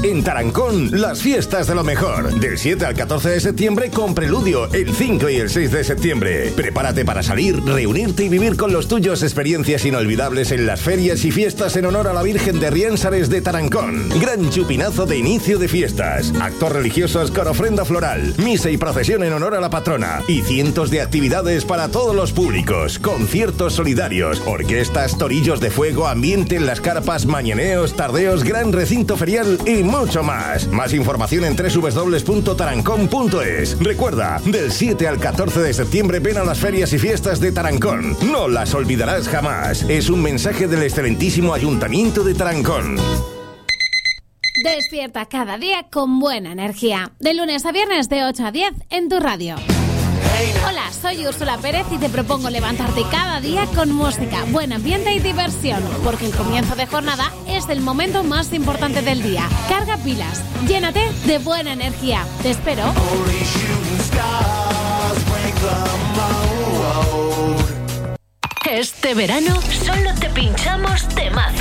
En Tarancón, las fiestas de lo mejor. Del 7 al 14 de septiembre con Preludio, el 5 y el 6 de septiembre. Prepárate para salir, reunirte y vivir con los tuyos experiencias inolvidables en las ferias y fiestas en honor a la Virgen de Riénsares de Tarancón. Gran chupinazo de inicio de fiestas. Actos religiosos con ofrenda floral. Misa y procesión en honor a la patrona. Y cientos de actividades para todos los públicos. Conciertos solidarios, orquestas, torillos de fuego, ambiente en las carpas, mañaneos, tardeos, gran recinto ferial y mucho más. Más información en www.tarancón.es. Recuerda, del 7 al 14 de septiembre ven a las ferias y fiestas de Tarancón. No las olvidarás jamás. Es un mensaje del excelentísimo Ayuntamiento de Tarancón. Despierta cada día con buena energía. De lunes a viernes de 8 a 10 en tu radio. Hola, soy Úrsula Pérez y te propongo levantarte cada día con música, buen ambiente y diversión, porque el comienzo de jornada es el momento más importante del día. Carga pilas, llénate de buena energía. Te espero. Este verano solo te pinchamos temazos.